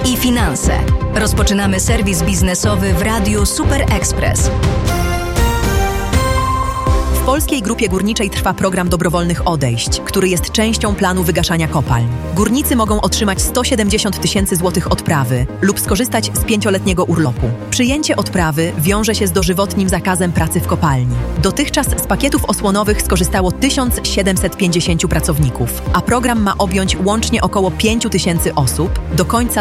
i finanse. Rozpoczynamy serwis biznesowy w Radiu Super Express. W Polskiej Grupie Górniczej trwa program dobrowolnych odejść, który jest częścią planu wygaszania kopalń. Górnicy mogą otrzymać 170 000 złotych odprawy lub skorzystać z 5-letniego urlopu. Przyjęcie odprawy wiąże się z dożywotnim zakazem pracy w kopalni. Dotychczas z pakietów osłonowych skorzystało 1750 pracowników, a program ma objąć łącznie około 5000 osób do końca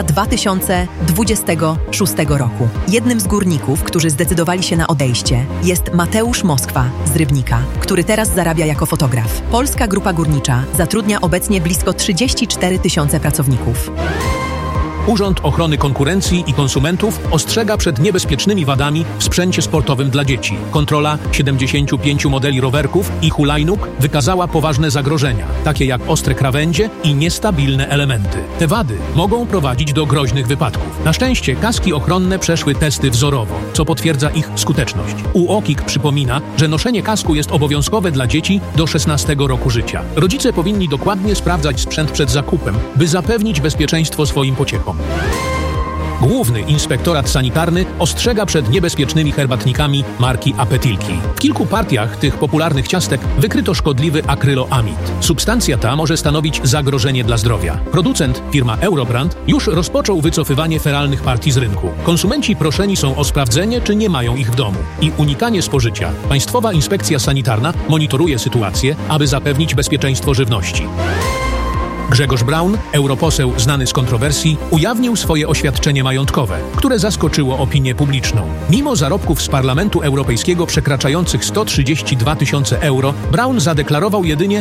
2026 roku. Jednym z górników, którzy zdecydowali się na odejście, jest Mateusz Moskwa z Rybnika, który teraz zarabia jako fotograf. Polska Grupa Górnicza zatrudnia obecnie blisko 34 000 pracowników. Urząd Ochrony Konkurencji i Konsumentów ostrzega przed niebezpiecznymi wadami w sprzęcie sportowym dla dzieci. Kontrola 75 modeli rowerków i hulajnóg wykazała poważne zagrożenia, takie jak ostre krawędzie i niestabilne elementy. Te wady mogą prowadzić do groźnych wypadków. Na szczęście kaski ochronne przeszły testy wzorowo, co potwierdza ich skuteczność. UOKiK przypomina, że noszenie kasku jest obowiązkowe dla dzieci do 16 roku życia. Rodzice powinni dokładnie sprawdzać sprzęt przed zakupem, by zapewnić bezpieczeństwo swoim pociechom. Główny Inspektorat Sanitarny ostrzega przed niebezpiecznymi herbatnikami marki Apetilki. W kilku partiach tych popularnych ciastek wykryto szkodliwy akryloamid. Substancja ta może stanowić zagrożenie dla zdrowia. Producent, firma Eurobrand, już rozpoczął wycofywanie feralnych partii z rynku. Konsumenci proszeni są o sprawdzenie, czy nie mają ich w domu i unikanie spożycia. Państwowa Inspekcja Sanitarna monitoruje sytuację, aby zapewnić bezpieczeństwo żywności. Grzegorz Braun, europoseł znany z kontrowersji, ujawnił swoje oświadczenie majątkowe, które zaskoczyło opinię publiczną. Mimo zarobków z Parlamentu Europejskiego przekraczających 132 000 euro, Braun zadeklarował jedynie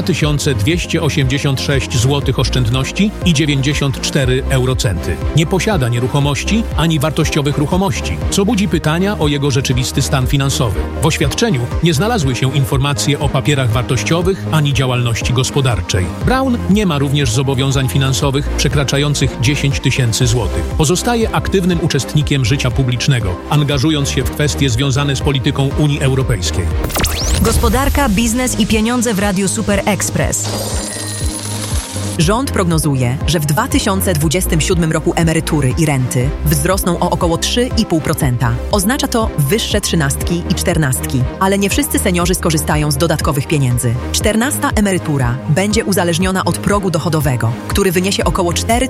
2286 zł oszczędności i 94 eurocenty. Nie posiada nieruchomości ani wartościowych ruchomości, co budzi pytania o jego rzeczywisty stan finansowy. W oświadczeniu nie znalazły się informacje o papierach wartościowych ani działalności gospodarczej. Braun nie ma również zobowiązań finansowych przekraczających 10 000 złotych. Pozostaje aktywnym uczestnikiem życia publicznego, angażując się w kwestie związane z polityką Unii Europejskiej. Gospodarka, biznes i pieniądze w Radiu Super Express. Rząd prognozuje, że w 2027 roku emerytury i renty wzrosną o około 3,5%. Oznacza to wyższe trzynastki i czternastki, ale nie wszyscy seniorzy skorzystają z dodatkowych pieniędzy. 14. emerytura będzie uzależniona od progu dochodowego, który wyniesie około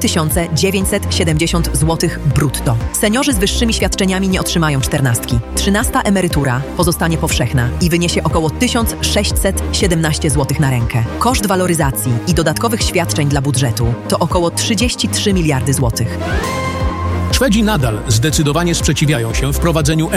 4970 zł brutto. Seniorzy z wyższymi świadczeniami nie otrzymają czternastki. 13. emerytura pozostanie powszechna i wyniesie około 1617 zł na rękę. Koszt waloryzacji i dodatkowych świadczeń dla budżetu to około 33 miliardy złotych. Szwedzi nadal zdecydowanie sprzeciwiają się wprowadzeniu